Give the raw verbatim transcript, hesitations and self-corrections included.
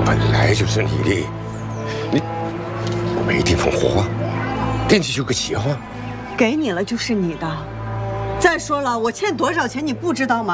本来就是你的，你没地方活，惦记就个喜欢。 给你了就是你的。再说了，我欠多少钱你不知道吗？